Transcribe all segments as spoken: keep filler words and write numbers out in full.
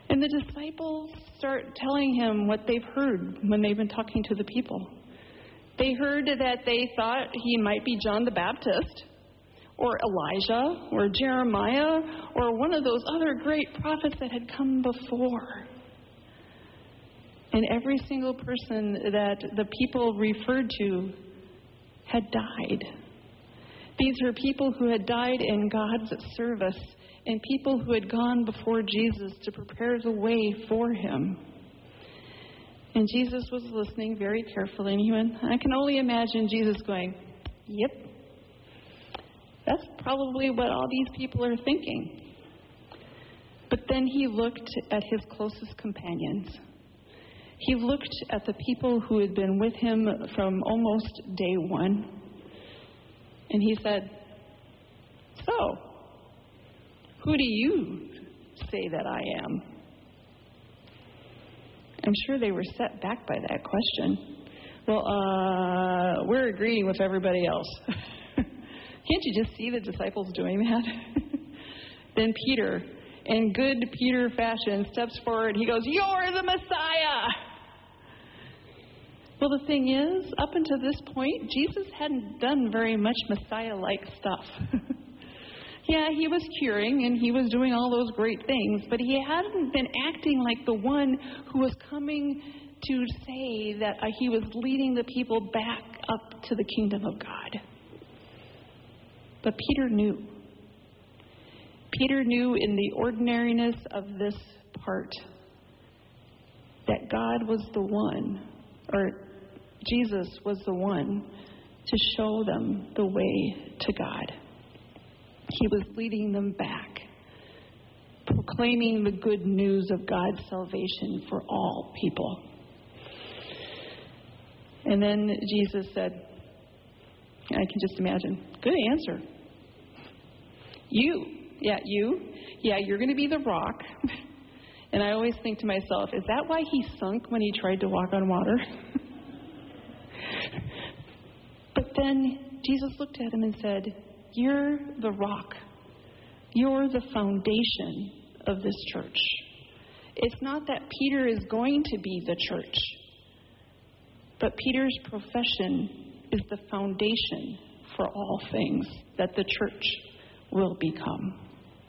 And the disciples start telling him what they've heard when they've been talking to the people. They heard that they thought he might be John the Baptist, or Elijah, or Jeremiah, or one of those other great prophets that had come before. And every single person that the people referred to had died. These were people who had died in God's service, and people who had gone before Jesus to prepare the way for him. And Jesus was listening very carefully, and he went, I can only imagine Jesus going, yep, that's probably what all these people are thinking. But then he looked at his closest companions. He looked at the people who had been with him from almost day one. And he said, so, who do you say that I am? I'm sure they were set back by that question. Well, uh, we're agreeing with everybody else. Can't you just see the disciples doing that? Then Peter, in good Peter fashion, steps forward. He goes, you're the Messiah! Well, the thing is, up until this point, Jesus hadn't done very much Messiah-like stuff. Yeah, he was curing and he was doing all those great things, but he hadn't been acting like the one who was coming to say that uh, he was leading the people back up to the kingdom of God. But Peter knew. Peter knew in the ordinariness of this part that God was the one, or Jesus was the one to show them the way to God. He was leading them back, proclaiming the good news of God's salvation for all people. And then Jesus said, I can just imagine, good answer. You, yeah, you, yeah, you're going to be the rock. And I always think to myself, is that why he sunk when he tried to walk on water? But then Jesus looked at him and said, you're the rock. You're the foundation of this church. It's not that Peter is going to be the church, but Peter's profession is the foundation for all things that the church will become.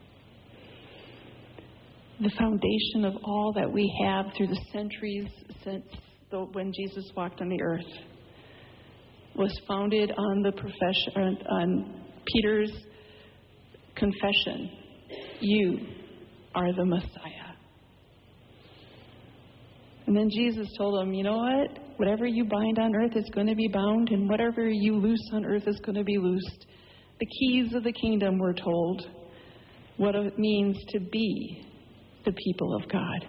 The foundation of all that we have through the centuries since the, when Jesus walked on the earth was founded on the profession, on Peter's confession, you are the Messiah. And then Jesus told him, you know what? Whatever you bind on earth is going to be bound, and whatever you loose on earth is going to be loosed. The keys of the kingdom, we're told, what it means to be the people of God.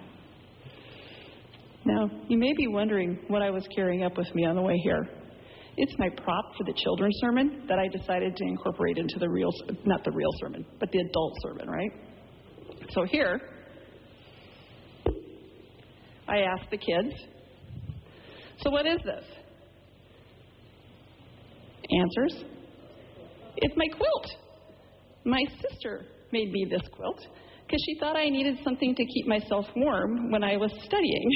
Now, you may be wondering what I was carrying up with me on the way here. It's my prop for the children's sermon that I decided to incorporate into the real, not the real sermon, but the adult sermon, right? So here, I asked the kids, so what is this? Answers. It's my quilt. My sister made me this quilt because she thought I needed something to keep myself warm when I was studying.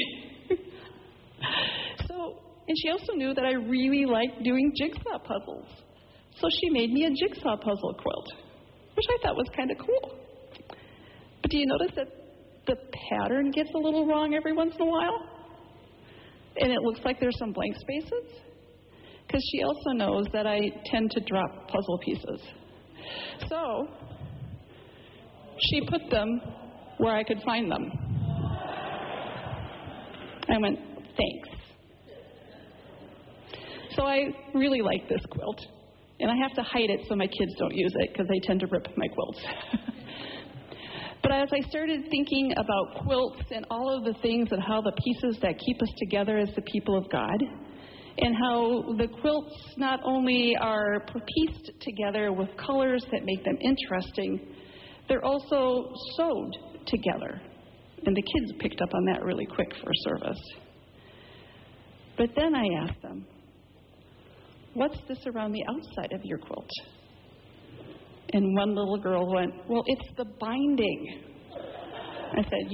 So, and she also knew that I really liked doing jigsaw puzzles. So she made me a jigsaw puzzle quilt, which I thought was kind of cool. But do you notice that the pattern gets a little wrong every once in a while? And it looks like there's some blank spaces? Because she also knows that I tend to drop puzzle pieces. So she put them where I could find them. I went, thanks. So I really like this quilt. And I have to hide it so my kids don't use it because they tend to rip my quilts. But as I started thinking about quilts and all of the things and how the pieces that keep us together as the people of God, and how the quilts not only are pieced together with colors that make them interesting, they're also sewed together. And the kids picked up on that really quick for service. But then I asked them, what's this around the outside of your quilt? And one little girl went, well, it's the binding. I said,